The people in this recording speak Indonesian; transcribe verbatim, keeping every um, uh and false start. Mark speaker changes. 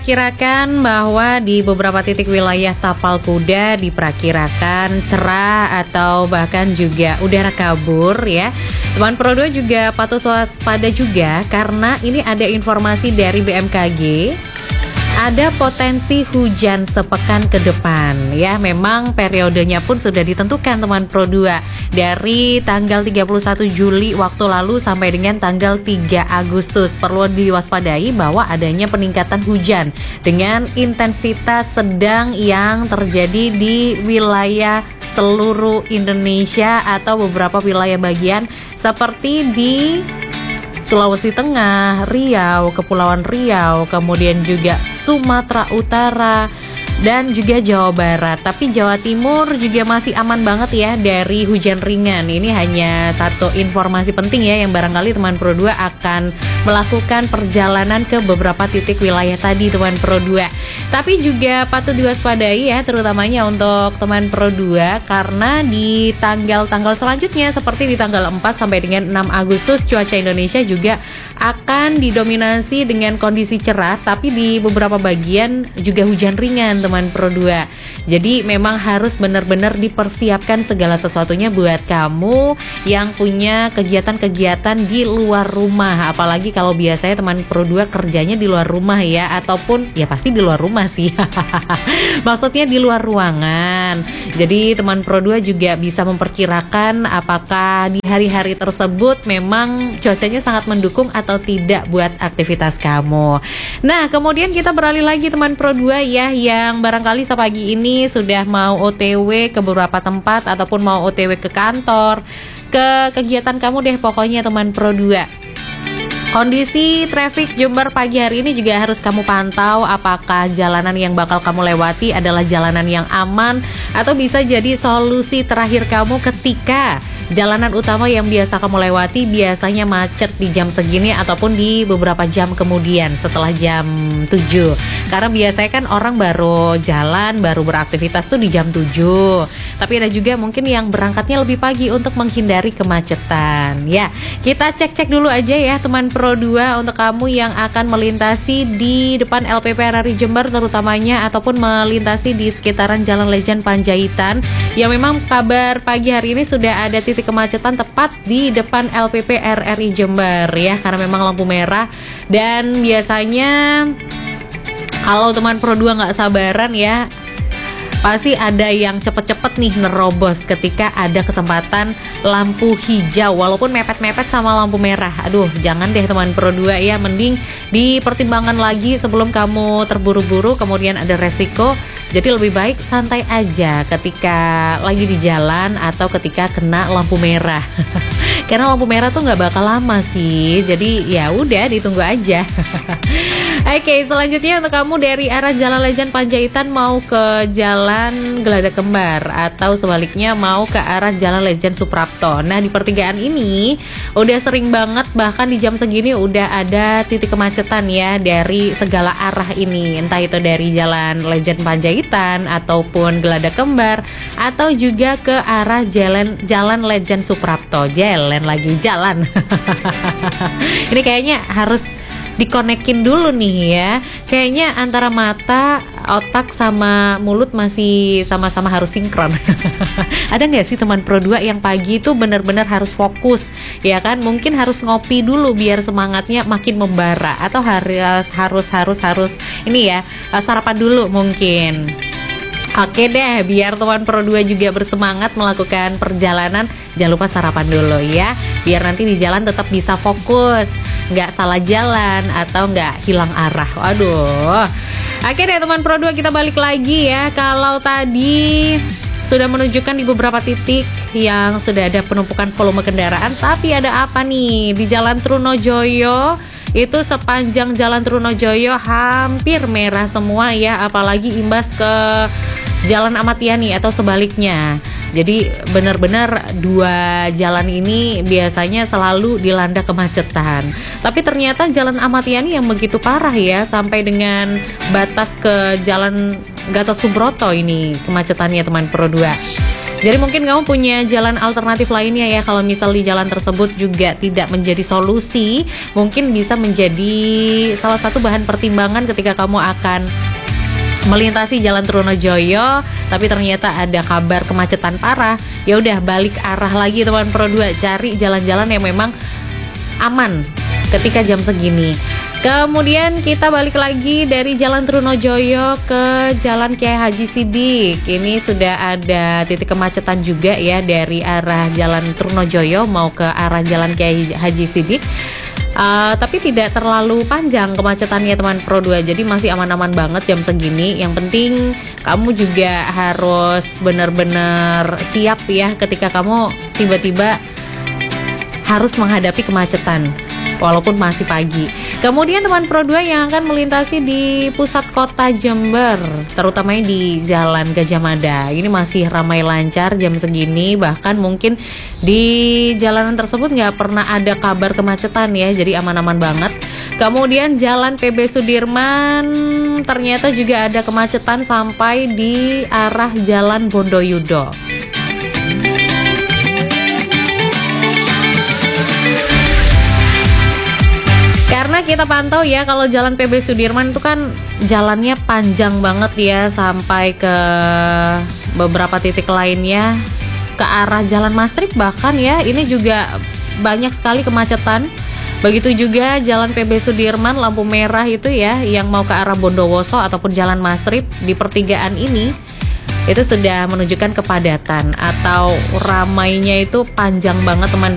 Speaker 1: Kirakan bahwa di beberapa titik wilayah Tapal Kuda diperkirakan cerah atau bahkan juga udara kabur ya. Teman Pro dua juga patut waspada juga karena ini ada informasi dari B M K G. Ada potensi hujan sepekan ke depan ya. Memang periodenya pun sudah ditentukan teman Pro dua. Dari tanggal tiga puluh satu Juli waktu lalu sampai dengan tanggal tiga Agustus. Perlu diwaspadai bahwa adanya peningkatan hujan dengan intensitas sedang yang terjadi di wilayah seluruh Indonesia atau beberapa wilayah bagian seperti di Sulawesi Tengah, Riau, Kepulauan Riau, kemudian juga Sumatera Utara, dan juga Jawa Barat. Tapi Jawa Timur juga masih aman banget ya dari hujan ringan. Ini hanya satu informasi penting ya yang barangkali teman Pro dua akan melakukan perjalanan ke beberapa titik wilayah tadi teman Pro dua. Tapi juga patut diwaspadai ya, terutamanya untuk teman Pro dua karena di tanggal-tanggal selanjutnya seperti di tanggal empat sampai dengan enam Agustus cuaca Indonesia juga akan didominasi dengan kondisi cerah, tapi di beberapa bagian juga hujan ringan teman Pro dua. Jadi memang harus benar-benar dipersiapkan segala sesuatunya buat kamu yang punya kegiatan-kegiatan di luar rumah. Apalagi kalau biasanya teman Pro dua kerjanya di luar rumah ya, ataupun ya pasti di luar rumah sih. Maksudnya di luar ruangan. Jadi teman Pro dua juga bisa memperkirakan apakah di hari-hari tersebut memang cuacanya sangat mendukung atau tidak buat aktivitas kamu. Nah, kemudian kita beralih lagi teman Pro dua ya, yang barangkali sepagi ini sudah mau O T W ke beberapa tempat ataupun mau O T W ke kantor, ke kegiatan kamu deh pokoknya teman Pro dua. Kondisi traffic Jember pagi hari ini juga harus kamu pantau apakah jalanan yang bakal kamu lewati adalah jalanan yang aman atau bisa jadi solusi terakhir kamu ketika jalanan utama yang biasa kamu lewati biasanya macet di jam segini ataupun di beberapa jam kemudian setelah jam tujuh. Karena biasanya kan orang baru jalan, baru beraktivitas tuh di jam tujuh. Tapi ada juga mungkin yang berangkatnya lebih pagi untuk menghindari kemacetan. Ya, kita cek-cek dulu aja ya teman Pro dua untuk kamu yang akan melintasi di depan L P P R R I Jember terutamanya ataupun melintasi di sekitaran Jalan Lejen Panjaitan. Yang memang kabar pagi hari ini sudah ada titik kemacetan tepat di depan L P P R R I Jember ya, karena memang lampu merah. Dan biasanya kalau teman Pro dua nggak sabaran ya, pasti ada yang cepet-cepet nih nerobos ketika ada kesempatan lampu hijau walaupun mepet-mepet sama lampu merah. Aduh, jangan deh teman Pro dua ya, mending dipertimbangkan lagi sebelum kamu terburu-buru kemudian ada resiko. Jadi lebih baik santai aja ketika lagi di jalan atau ketika kena lampu merah. Karena lampu merah tuh nggak bakal lama sih. Jadi ya udah ditunggu aja. Oke, selanjutnya untuk kamu dari arah Jalan Lejen Panjaitan mau ke Jalan Geladak Kembar atau sebaliknya mau ke arah Jalan Lejen Suprapto. Nah, di pertigaan ini udah sering banget bahkan di jam segini udah ada titik kemacetan ya dari segala arah ini. Entah itu dari Jalan Lejen Panjaitan ataupun Geladak Kembar atau juga ke arah Jalan Jalan Lejen Suprapto. Jalan lagi jalan. Ini kayaknya harus dikonekin dulu nih ya. Kayaknya antara mata, otak sama mulut masih sama-sama harus sinkron. Ada nggak sih teman Pro dua yang pagi itu benar-benar harus fokus ya kan? Mungkin harus ngopi dulu biar semangatnya makin membara, atau harus harus harus harus ini ya, sarapan dulu mungkin. Oke deh, biar teman Pro dua juga bersemangat melakukan perjalanan, jangan lupa sarapan dulu ya, biar nanti di jalan tetap bisa fokus, nggak salah jalan atau nggak hilang arah. Waduh. Oke deh teman Pro dua, kita balik lagi ya. Kalau tadi sudah menunjukkan di beberapa titik yang sudah ada penumpukan volume kendaraan, tapi ada apa nih di Jalan Trunojoyo? Itu sepanjang Jalan Trunojoyo hampir merah semua ya, apalagi imbas ke Jalan Ahmad Yani atau sebaliknya. Jadi benar-benar dua jalan ini biasanya selalu dilanda kemacetan. Tapi ternyata Jalan Ahmad Yani yang begitu parah ya, sampai dengan batas ke Jalan Gatot Subroto ini kemacetannya teman Pro dua. Jadi mungkin kamu punya jalan alternatif lainnya ya. Kalau misal di jalan tersebut juga tidak menjadi solusi, mungkin bisa menjadi salah satu bahan pertimbangan ketika kamu akan melintasi Jalan Trunojoyo, tapi ternyata ada kabar kemacetan parah. Ya udah, balik arah lagi teman Pro dua, cari jalan-jalan yang memang aman ketika jam segini. Kemudian kita balik lagi dari Jalan Trunojoyo ke Jalan Kiai Haji Sidik. Ini sudah ada titik kemacetan juga ya dari arah Jalan Trunojoyo mau ke arah Jalan Kiai Haji Sidik. Uh, tapi tidak terlalu panjang kemacetannya teman Pro dua, jadi masih aman-aman banget jam segini. Yang penting kamu juga harus benar-benar siap ya ketika kamu tiba-tiba harus menghadapi kemacetan walaupun masih pagi. Kemudian teman Pro dua yang akan melintasi di pusat kota Jember, terutamanya di Jalan Gajah Mada, ini masih ramai lancar jam segini. Bahkan mungkin di jalanan tersebut nggak pernah ada kabar kemacetan ya, jadi aman-aman banget. Kemudian Jalan P B Sudirman ternyata juga ada kemacetan sampai di arah Jalan Bondoyudo. Karena kita pantau ya, kalau Jalan P B Sudirman itu kan jalannya panjang banget ya, sampai ke beberapa titik lainnya, ke arah Jalan Mastrip bahkan ya, ini juga banyak sekali kemacetan. Begitu juga Jalan P B Sudirman lampu merah itu ya, yang mau ke arah Bondowoso ataupun Jalan Mastrip, di pertigaan ini itu sudah menunjukkan kepadatan atau ramainya itu panjang banget teman